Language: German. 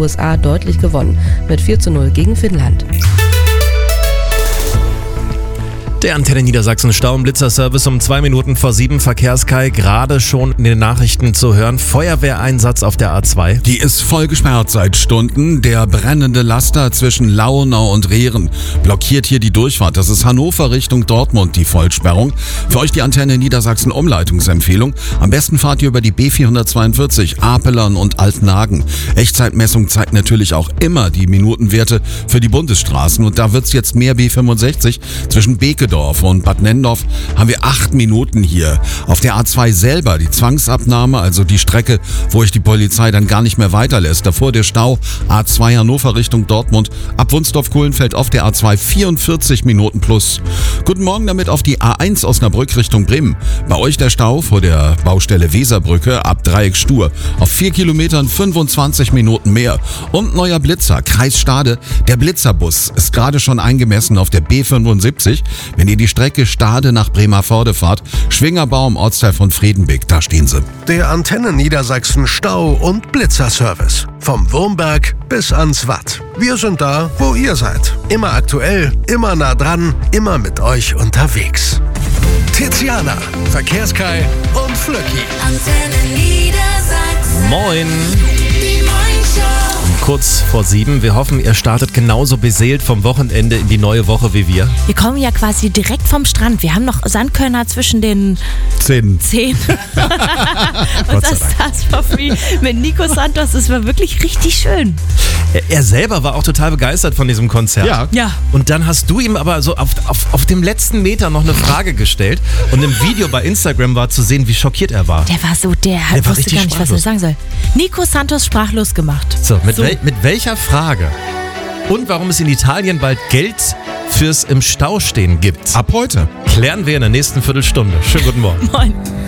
USA deutlich gewonnen, mit 4:0 gegen Finnland. Der Antenne Niedersachsen Stau- und Blitzerservice um 2 Minuten vor 7. Verkehrskai, gerade schon in den Nachrichten zu hören. Feuerwehreinsatz auf der A2. Die ist voll gesperrt seit Stunden. Der brennende Laster zwischen Lauenau und Rehren blockiert hier die Durchfahrt. Das ist Hannover Richtung Dortmund, die Vollsperrung. Für euch die Antenne Niedersachsen Umleitungsempfehlung. Am besten fahrt ihr über die B442, Apelern und Altnagen. Echtzeitmessung zeigt natürlich auch immer die Minutenwerte für die Bundesstraßen. Und da wird's jetzt mehr B65 zwischen Bekedorf und Bad Nendorf haben wir 8 Minuten hier. Auf der A2 selber die Zwangsabnahme, also die Strecke, wo euch die Polizei dann gar nicht mehr weiterlässt. Davor der Stau A2 Hannover Richtung Dortmund, ab Wunsdorf-Kohlenfeld auf der A2 44 Minuten plus. Guten Morgen damit auf die A1 Osnabrück Richtung Bremen. Bei euch der Stau vor der Baustelle Weserbrücke ab Dreieck Stur. Auf 4 Kilometern 25 Minuten mehr. Und neuer Blitzer, Kreis Stade. Der Blitzerbus ist gerade schon eingemessen auf der B75. Wenn ihr die Strecke Stade nach Bremervorde fahrt, Schwingerbau im Ortsteil von Friedenbeck, da stehen sie. Der Antenne Niedersachsen Stau- und Blitzerservice. Vom Wurmberg bis ans Watt. Wir sind da, wo ihr seid. Immer aktuell, immer nah dran, immer mit euch unterwegs. Tiziana, Verkehrskai und Flöcki. Antenne Niedersachsen. Moin. Die Morningshow. Kurz vor 7. Wir hoffen, ihr startet genauso beseelt vom Wochenende in die neue Woche wie wir. Wir kommen ja quasi direkt vom Strand. Wir haben noch Sandkörner zwischen den Zähnen. Und das Stars for Free mit Nico Santos, das war wirklich richtig schön. Er selber war auch total begeistert von diesem Konzert. Ja. Und dann hast du ihm aber so auf dem letzten Meter noch eine Frage gestellt. Und im Video bei Instagram war zu sehen, wie schockiert er war. Der war so, der war wusste richtig gar nicht, was er sagen soll. Nico Santos sprachlos gemacht. So, mit welcher Frage? Und warum es in Italien bald Geld fürs im Stau stehen gibt. Ab heute. Klären wir in der nächsten Viertelstunde. Schönen guten Morgen. Moin.